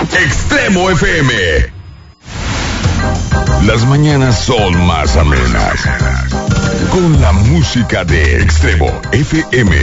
Extremo FM. Las mañanas son más amenas con la música de Extremo FM.